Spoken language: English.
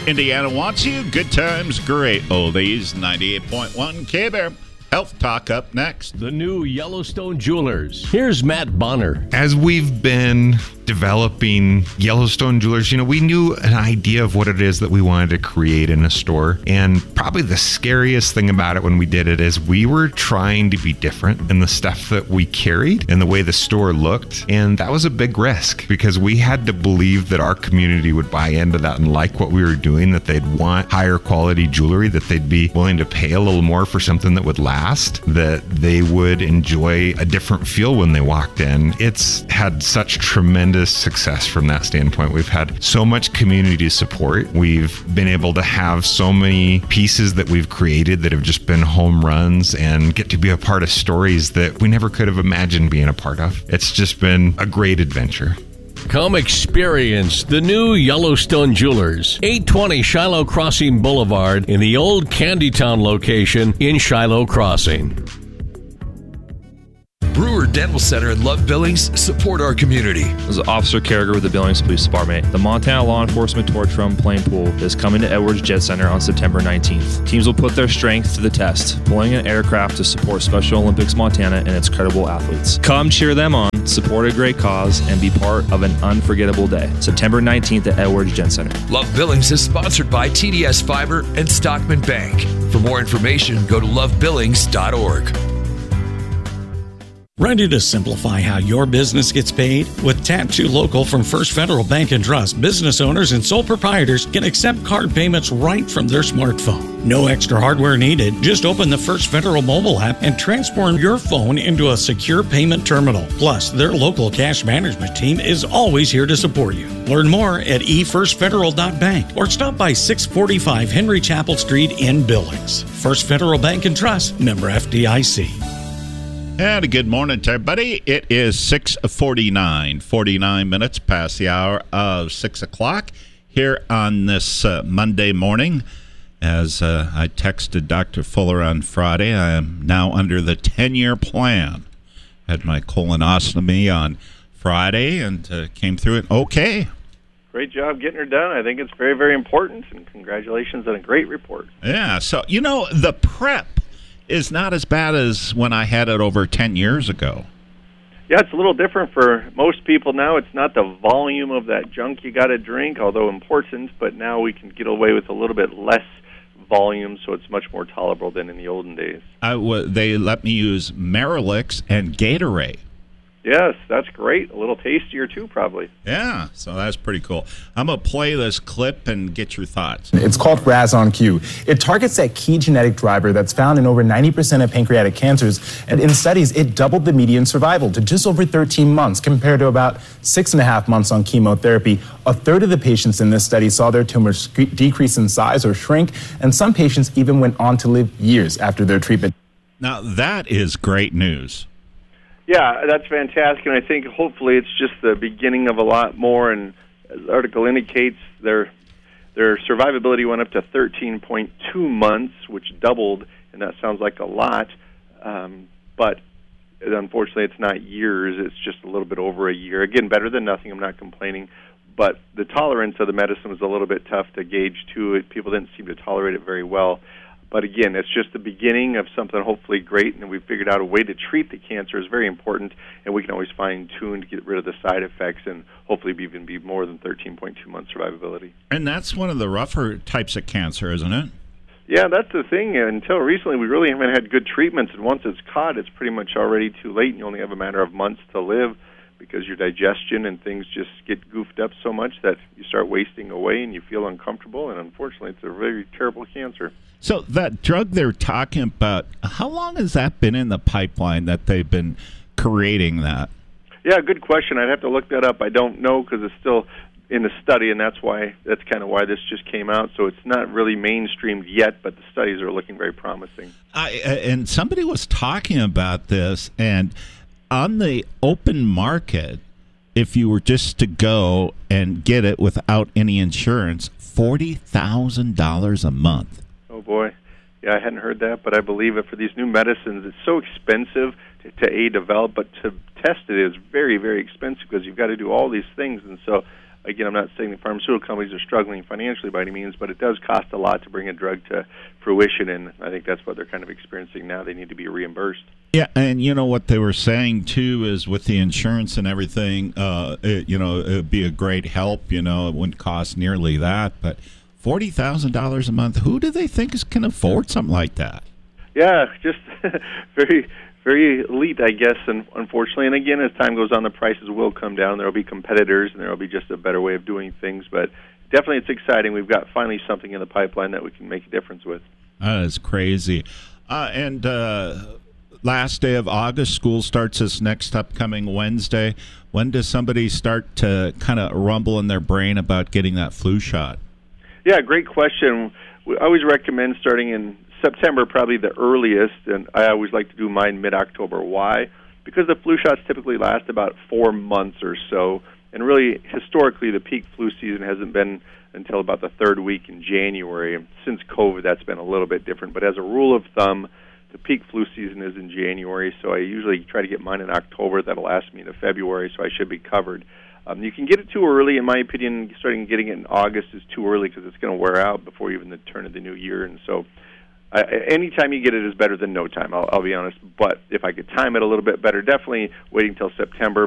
Indiana wants you. Good times, great oldies. 98.1 K-Bear. Health Talk up next. The new Yellowstone Jewelers. Here's Matt Bonner. As we've been developing Yellowstone Jewelers, we knew an idea of what it is that we wanted to create in a store. And probably the scariest thing about it when we did it is we were trying to be different in the stuff that we carried and the way the store looked. And that was a big risk because we had to believe that our community would buy into that and like what we were doing, that they'd want higher quality jewelry, that they'd be willing to pay a little more for something that would last, that they would enjoy a different feel when they walked in. It's had such tremendous success from that standpoint. We've had so much community support. We've been able to have so many pieces that we've created that have just been home runs and get to be a part of stories that we never could have imagined being a part of. It's just been a great adventure. Come experience the new Yellowstone Jewelers, 820 Shiloh Crossing Boulevard in the old Candytown location in Shiloh Crossing. Brewer Dental Center and Love Billings support our community. As an officer carrier with the Billings Police Department, the Montana Law Enforcement Torch Run Plane Pool is coming to Edwards Jet Center on September 19th. Teams will put their strength to the test, pulling an aircraft to support Special Olympics Montana and its credible athletes. Come cheer them on, support a great cause, and be part of an unforgettable day. September 19th at Edwards Jet Center. Love Billings is sponsored by TDS Fiber and Stockman Bank. For more information, go to lovebillings.org. Ready to simplify how your business gets paid? With Tattoo Local from First Federal Bank and Trust, business owners and sole proprietors can accept card payments right from their smartphone. No extra hardware needed. Just open the First Federal mobile app and transform your phone into a secure payment terminal. Plus, their local cash management team is always here to support you. Learn more at efirstfederal.bank or stop by 645 Henry Chapel Street in Billings. First Federal Bank and Trust, member FDIC. And a good morning to everybody. It is 6:49, 49 minutes past the hour of 6 o'clock here on this Monday morning. As I texted Dr. Fuller on Friday, I am now under the 10-year plan. Had my colonoscopy on Friday and came through it okay. Great job getting her done. I think it's very, very important, and congratulations on a great report. Yeah, so, the prep is not as bad as when I had it over 10 years ago. Yeah, it's a little different for most people now. It's not the volume of that junk you got to drink, although important, but now we can get away with a little bit less volume, so it's much more tolerable than in the olden days. They let me use Marilix and Gatorade. Yes, that's great. A little tastier, too, probably. Yeah, so that's pretty cool. I'm going to play this clip and get your thoughts. It's called RAS-ON-Q. It targets that key genetic driver that's found in over 90% of pancreatic cancers, and in studies, it doubled the median survival to just over 13 months compared to about 6.5 months on chemotherapy. A third of the patients in this study saw their tumors decrease in size or shrink, and some patients even went on to live years after their treatment. Now, that is great news. Yeah, that's fantastic, and I think hopefully it's just the beginning of a lot more, and as the article indicates, their survivability went up to 13.2 months, which doubled, and that sounds like a lot, but unfortunately it's not years, it's just a little bit over a year. Again, better than nothing, I'm not complaining, but the tolerance of the medicine was a little bit tough to gauge, too. People didn't seem to tolerate it very well. But again, it's just the beginning of something hopefully great, and we've figured out a way to treat the cancer is very important, and we can always fine-tune to get rid of the side effects and hopefully even be more than 13.2 months survivability. And that's one of the rougher types of cancer, isn't it? Yeah, that's the thing. Until recently, we really haven't had good treatments, and once it's caught, it's pretty much already too late, and you only have a matter of months to live because your digestion and things just get goofed up so much that you start wasting away and you feel uncomfortable, and unfortunately, it's a very terrible cancer. So that drug they're talking about, how long has that been in the pipeline that they've been creating that? Yeah, good question. I'd have to look that up. I don't know because it's still in the study, and that's kind of why this just came out. So it's not really mainstreamed yet, but the studies are looking very promising. And somebody was talking about this, and on the open market, if you were just to go and get it without any insurance, $40,000 a month. Oh, boy. Yeah, I hadn't heard that, but I believe it. For these new medicines, it's so expensive to develop, but to test it is very, very expensive because you've got to do all these things. And so again, I'm not saying the pharmaceutical companies are struggling financially by any means, but it does cost a lot to bring a drug to fruition, and I think that's what they're kind of experiencing now. They need to be reimbursed. Yeah, and what they were saying too is with the insurance and everything, it'd be a great help. It wouldn't cost nearly that, but $40,000 a month. Who do they think can afford something like that? Yeah, just very, very elite, I guess, and unfortunately. And again, as time goes on, the prices will come down. There will be competitors, and there will be just a better way of doing things. But definitely, it's exciting. We've got finally something in the pipeline that we can make a difference with. That is crazy. And last day of August, school starts this next upcoming Wednesday. When does somebody start to kind of rumble in their brain about getting that flu shot? Yeah, great question. We always recommend starting in September, probably the earliest, and I always like to do mine mid-October. Why? Because the flu shots typically last about 4 months or so, and really, historically, the peak flu season hasn't been until about the third week in January. Since COVID, that's been a little bit different, but as a rule of thumb, the peak flu season is in January, so I usually try to get mine in October. That'll last me into February, so I should be covered. You can get it too early. In my opinion, starting getting it in August is too early because it's going to wear out before even the turn of the new year, and so any time you get it is better than no time, I'll be honest. But if I could time it a little bit better, definitely waiting till September.